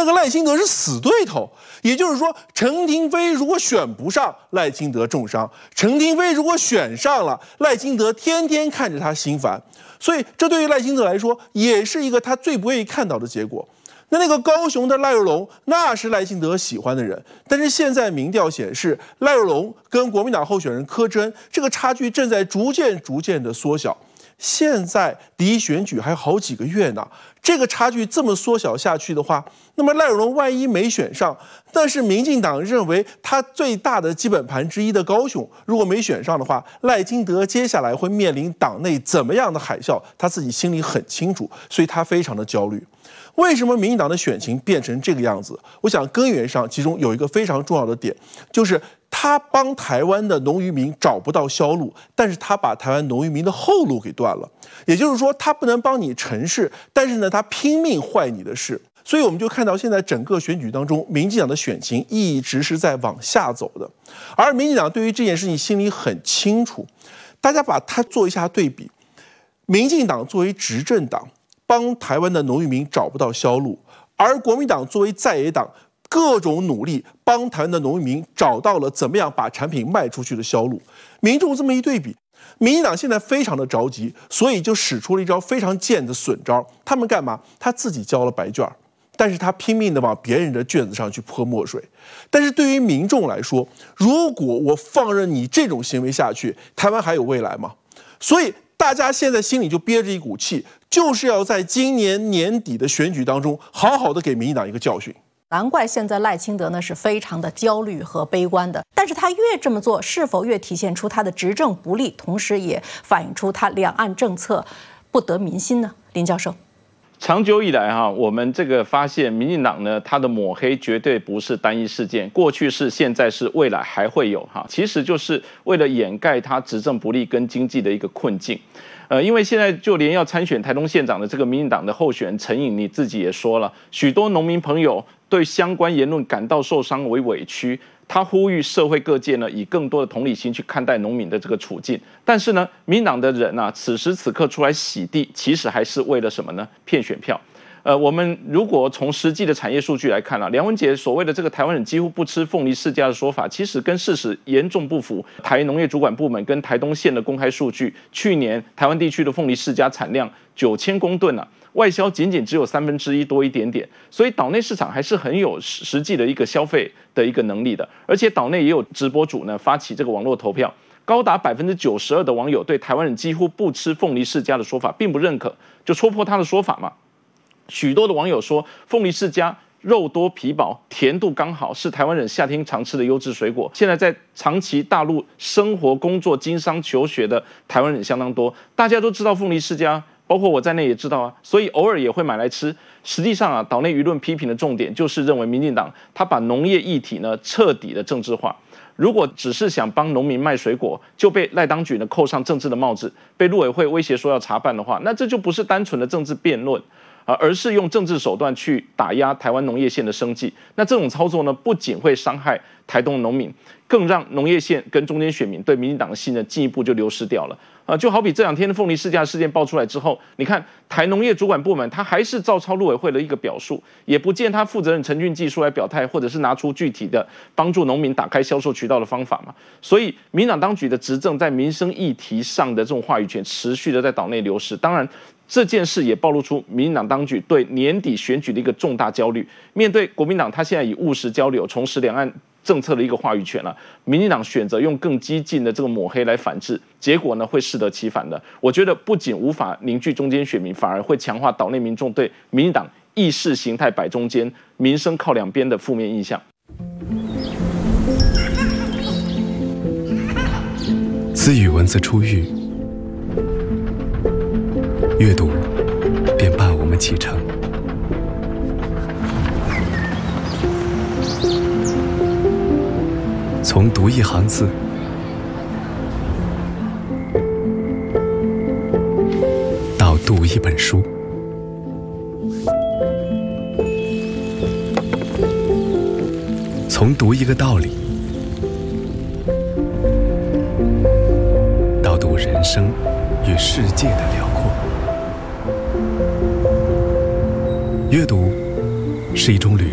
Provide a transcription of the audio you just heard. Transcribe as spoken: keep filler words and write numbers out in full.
那个赖清德是死对头。也就是说，陈亭妃如果选不上，赖清德重伤；陈亭妃如果选上了，赖清德天天看着他心烦。所以，这对于赖清德来说，也是一个他最不愿意看到的结果。那那个高雄的赖若龙，那是赖清德喜欢的人，但是现在民调显示，赖若龙跟国民党候选人柯贞这个差距正在逐渐逐渐的缩小。现在离选举还有好几个月呢，这个差距这么缩小下去的话，那么赖若龙万一没选上，但是民进党认为他最大的基本盘之一的高雄，如果没选上的话，赖清德接下来会面临党内怎么样的海啸，他自己心里很清楚，所以他非常的焦虑。为什么民进党的选情变成这个样子？我想根源上其中有一个非常重要的点，就是他帮台湾的农渔民找不到销路，但是他把台湾农渔民的后路给断了。也就是说，他不能帮你成事，但是呢，他拼命坏你的事。所以我们就看到现在整个选举当中，民进党的选情一直是在往下走的，而民进党对于这件事情心里很清楚。大家把它做一下对比，民进党作为执政党，帮台湾的农渔民找不到销路，而国民党作为在野党，各种努力帮台湾的农渔民找到了怎么样把产品卖出去的销路。民众这么一对比，民进党现在非常的着急，所以就使出了一招非常贱的损招。他们干嘛？他自己交了白卷，但是他拼命的往别人的卷子上去泼墨水。但是对于民众来说，如果我放任你这种行为下去，台湾还有未来吗？所以大家现在心里就憋着一股气，就是要在今年年底的选举当中，好好的给民进党一个教训。 难怪现在赖清德呢是非常的焦虑和悲观的，但是他越这么做，是否越体现出他的执政不力，同时也反映出他两岸政策不得民心呢？林教授。 长久以来哈，我们这个发现，民进党呢，它的抹黑绝对不是单一事件，过去是，现在是，未来还会有哈。其实就是为了掩盖它执政不力跟经济的一个困境。呃，因为现在就连要参选台东县长的这个民进党的候选人陈颖，你自己也说了，许多农民朋友对相关言论感到受伤为委屈。他呼吁社会各界呢，以更多的同理心去看待农民的这个处境。但是呢，民进党的人啊，此时此刻出来洗地，其实还是为了什么呢？骗选票。呃，我们如果从实际的产业数据来看啊，梁文杰所谓的这个台湾人几乎不吃凤梨世家的说法，其实跟事实严重不符。台农业主管部门跟台东县的公开数据，去年台湾地区的凤梨世家产量九千公吨啊，外销仅仅只有三分之一多一点点，所以岛内市场还是很有实际的一个消费的一个能力的。而且岛内也有直播主呢发起这个网络投票，高达百分之九十二的网友对台湾人几乎不吃凤梨世家的说法并不认可，就戳破他的说法嘛。许多的网友说，凤梨世家肉多皮薄，甜度刚好，是台湾人夏天常吃的优质水果。现在在长期大陆生活、工作、经商、求学的台湾人相当多，大家都知道凤梨世家，包括我在内也知道啊，所以偶尔也会买来吃。实际上啊，岛内舆论批评的重点就是认为民进党他把农业议题呢彻底的政治化。如果只是想帮农民卖水果，就被赖当局呢扣上政治的帽子，被陆委会威胁说要查办的话，那这就不是单纯的政治辩论。啊，而是用政治手段去打压台湾农业县的生计。那这种操作呢，不仅会伤害台东农民，更让农业县跟中间选民对民进党的信任进一步就流失掉了。啊，就好比这两天的凤梨世家事件爆出来之后，你看台农业主管部门他还是照抄陆委会的一个表述，也不见他负责人陈俊技出来表态，或者是拿出具体的帮助农民打开销售渠道的方法嘛。所以民进党当局的执政在民生议题上的这种话语权持续的在岛内流失。当然，这件事也暴露出民进党当局对年底选举的一个重大焦虑。面对国民党，他现在以务实交流、重拾两岸政策的一个话语权了、啊，民进党选择用更激进的这个抹黑来反制，结果呢会适得其反的。我觉得不仅无法凝聚中间选民，反而会强化岛内民众对民进党意识形态摆中间、民生靠两边的负面印象。 自与文字出狱，阅读便伴我们启程。从读一行字，到读一本书，从读一个道理，到读人生与世界的辽阔。阅读是一种旅